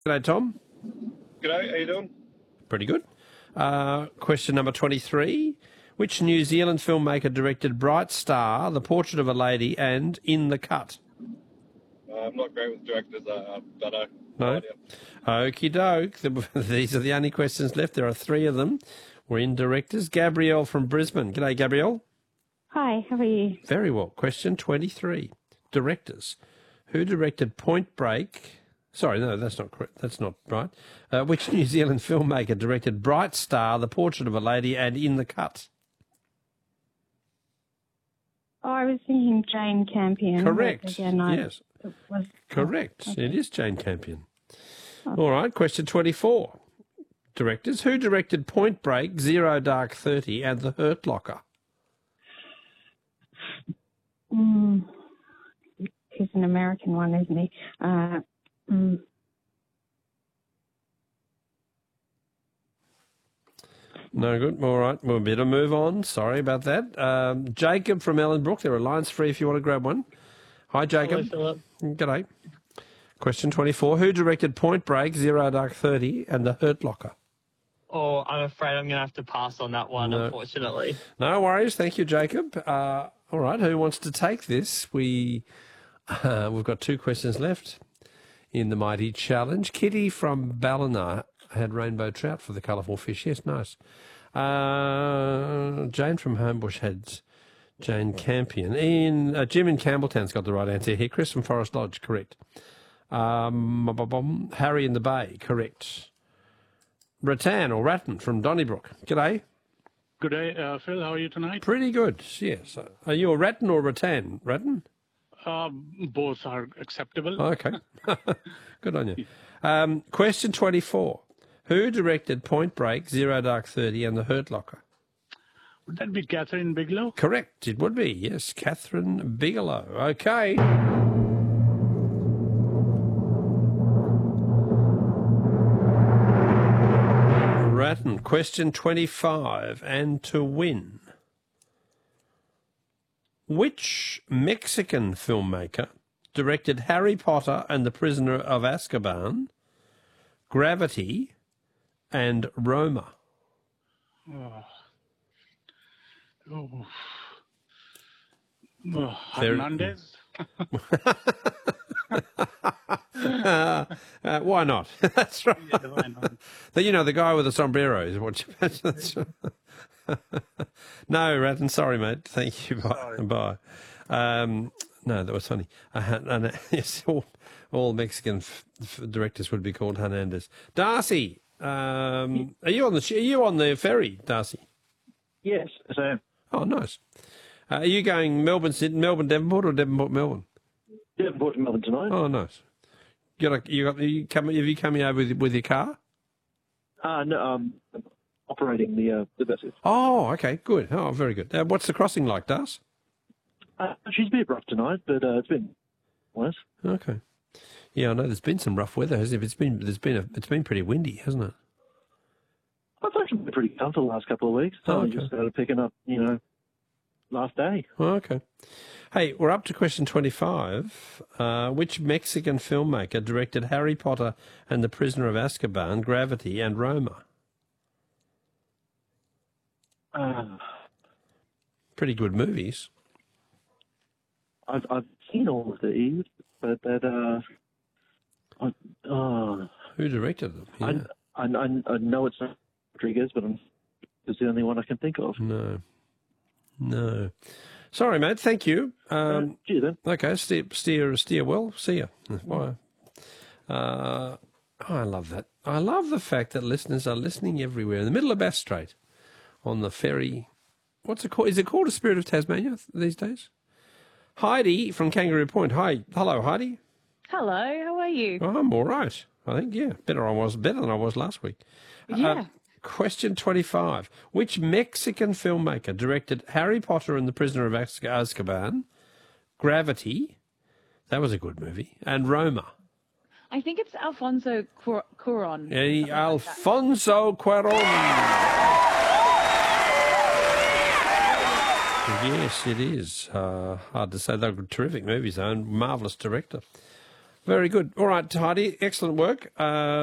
G'day, Tom. G'day, how you doing? Pretty good. Question number 23. Which New Zealand filmmaker directed Bright Star, The Portrait of a Lady, and In the Cut? I'm not great with directors. I don't know. No? Idea. Okie doke. These are the only questions left. There are 3 of them. We're in directors. Gabrielle from Brisbane. G'day, Gabrielle. Hi, how are you? Very well. Question 23. Directors. Who directed Point Break? Sorry, no, that's not correct. That's not right. Which New Zealand filmmaker directed Bright Star, The Portrait of a Lady, and In the Cut? Oh, I was thinking Jane Campion. Correct. Again, yes. It was, Correct. okay. It is Jane Campion. All right. Question 24. Directors. Who directed Point Break, Zero Dark 30, and The Hurt Locker? He's an American one, isn't he? No good. All right. We'll better move on. Sorry about that. Jacob from Ellenbrook. There are lines free if you want to grab one. Hi, Jacob. Hello, Philip. G'day. Question 24. Who directed Point Break, Zero Dark 30, and The Hurt Locker? Oh, I'm afraid I'm going to have to pass on that one, No. unfortunately. No worries. Thank you, Jacob. All right. Who wants to take this? We've got 2 questions left in the mighty challenge. Kitty from Ballina had rainbow trout for the colourful fish. Yes, nice. Jane from Homebush had Jane Campion. Jim in Campbelltown's got the right answer here. Chris from Forest Lodge, correct. Harry in the Bay, correct. Rattan or Rattan from Donnybrook. G'day. Good day, Phil. How are you tonight? Pretty good, yes. Are you a Rattan or Rattan? Rattan? Both are acceptable. Okay. Good on you. Question 24. Who directed Point Break, Zero Dark 30, and The Hurt Locker? Would that be Catherine Bigelow? Correct, it would be, yes. Catherine Bigelow. Okay. Rattan, question 25, and to win. Which Mexican filmmaker directed Harry Potter and the Prisoner of Azkaban, Gravity, and Roma? Hernandez? Why not? That's right. Yeah, why not? The guy with the sombrero is what you mentioned. No, Rattan, sorry, mate. Thank you. Bye. No, that was funny. Yes, all Mexican directors would be called Hernandez. Darcy, are you on the ferry, Darcy? Yes, I am. Oh, nice. Are you going Melbourne, Devonport, or Devonport, Melbourne? Devonport to Melbourne tonight. Oh, nice. Have you coming over with your car? No, operating the vessel. Oh, okay, good. Oh, very good. What's the crossing like, Das? She's a bit rough tonight, but it's been nice. Okay. Yeah, I know there's been some rough weather, hasn't it? It's been pretty windy, hasn't it? It's actually been pretty comfortable the last couple of weeks. So Oh, I okay. just started picking up, last day. Oh, okay. Hey, we're up to question 25. Which Mexican filmmaker directed Harry Potter and the Prisoner of Azkaban, Gravity, and Roma? Pretty good movies. I've seen all of these, but Who directed them? Yeah. I know it's not Rodriguez, but it's the only one I can think of. No. Sorry, mate. Thank you. Gee, then. Okay, steer well. See ya. Bye. I love that. I love the fact that listeners are listening everywhere. In the middle of Bass Strait, on the ferry. What's it called? Is it called a Spirit of Tasmania these days? Heidi from Kangaroo Point. Hi. Hello, Heidi. Hello, how are you? Oh, I'm all right. I think, yeah. Better than I was last week. Yeah. Question 25. Which Mexican filmmaker directed Harry Potter and the Prisoner of Azkaban, Gravity, that was a good movie, and Roma? I think it's Alfonso Cuarón. Alfonso Cuarón. Yes, it is. Hard to say. They're terrific movies, though, and marvellous director. Very good. All right, Heidi, excellent work.